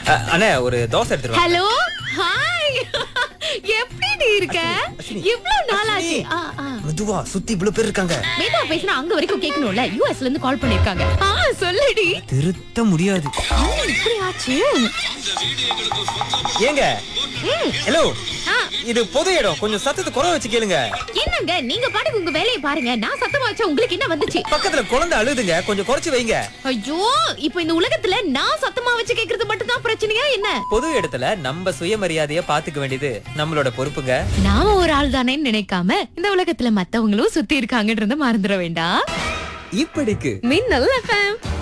அண்ணே ஒரு dosa எடுத்துருவா. Hello hi எப்படி நீ இருக்க? இவ்ளோ நாளாச்சு. மெதுவா சுத்தி இவ்வளவு பேர் இருக்காங்க. மெதுவா பேசினா அங்க வரைக்கும் கேட்கணும்ல. யுஎஸ்ல இருந்து கால் பண்ணிருக்காங்க. சொல்லுடி. திருத்த முடியாது. இப்படி ஆச்சு. ஏங்க ஹலோ, இது பொது இடம், கொஞ்சம் சத்தத்தை குறை வச்சு கேளுங்க. என்னங்க நீங்க பாட்டுக்கு உங்க வேலையை பாருங்க. நான் சத்தமா வச்சா உங்களுக்கு என்ன வந்துச்சு? பக்கத்துல குழந்தை அழுதுங்க, கொஞ்சம் குறைச்சு வைங்க. ஐயோ, இப்போ இந்த உலகத்துல நான் சத்தமா வச்சு கேக்குறது மட்டும் தான் பிரச்சனையா என்ன? பொது இடத்துல நம்ம சுயமரியாதைய பாத்துக்க வேண்டியது நம்மளோட பொறுப்புங்க. நாம ஒரு ஆள் தானேன்னு நினைக்காம இந்த உலகத்துல மத்தவங்களும் சுத்தி இருக்காங்கன்றத மறந்துட வேண்டாம். இப்படிக்கு மின்னல் FM.